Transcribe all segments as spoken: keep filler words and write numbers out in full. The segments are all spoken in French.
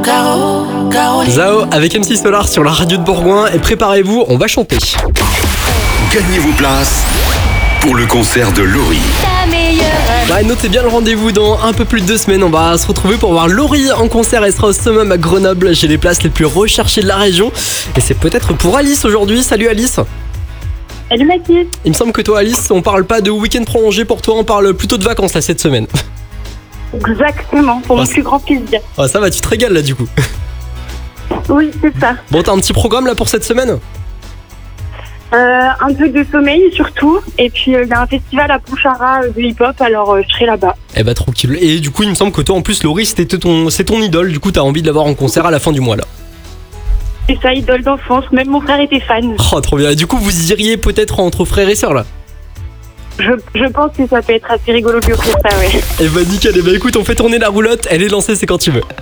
Zao avec M six Solar sur la radio de Bourgoin et préparez-vous, on va chanter. Gagnez vos places pour le concert de Laurie. Bah, notez bien le rendez-vous dans un peu plus de deux semaines. On va se retrouver pour voir Laurie en concert. Elle sera au Summum à Grenoble. J'ai les places les plus recherchées de la région. Et c'est peut-être pour Alice aujourd'hui. Salut Alice. Salut Mathilde. Il me semble que toi Alice, on parle pas de week-end prolongé pour toi, on parle plutôt de vacances là cette semaine. Exactement, pour mon Ah, plus grand plaisir. Ah, ça va, tu te régales là du coup. Oui, c'est ça. Bon, t'as un petit programme là pour cette semaine? Euh, un peu de sommeil surtout. Et puis il y a un festival à Pontcharra euh, de hip-hop, alors euh, je serai là-bas. Eh bah tranquille. Et du coup il me semble que toi en plus Laurie c'était ton, c'est ton idole. Du coup t'as envie de l'avoir en concert à la fin du mois là. C'est ça, idole d'enfance. Même mon frère était fan. Oh trop bien. Et du coup vous iriez peut-être entre frères et sœurs là? Je, je pense que ça peut être assez rigolo de lui offrir ça, ouais. Eh bah nickel. Eh bah écoute, on fait tourner la roulotte. Elle est lancée, c'est quand tu veux.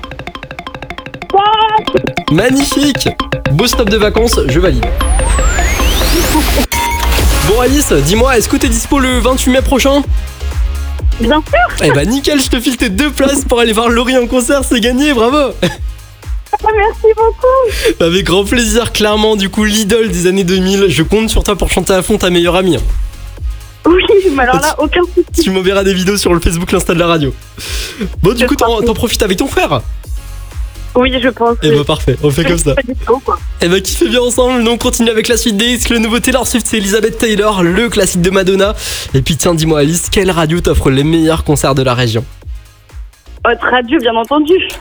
Magnifique. Beau stop de vacances, je valide. Bon Alice, dis-moi, est-ce que t'es dispo le vingt-huit mai prochain? Bien sûr. Eh bah nickel, je te file tes deux places pour aller voir Laurie en concert, c'est gagné, bravo. Merci beaucoup. Avec grand plaisir, clairement, du coup l'idole des années deux mille. Je compte sur toi pour chanter à fond ta meilleure amie. Oui, mais alors là, aucun souci. Tu m'enverras des vidéos sur le Facebook, l'Insta de la radio. Bon, du coup, t'en, t'en profites avec ton frère? Oui, je pense. Eh bah parfait, on fait comme ça. Pas du tout, quoi. Eh bah kiffez bien ensemble, donc on continue avec la suite des hits. Le nouveau Taylor Swift, c'est Elizabeth Taylor, le classique de Madonna. Et puis tiens, dis-moi Alice, quelle radio t'offre les meilleurs concerts de la région? Votre radio, bien entendu.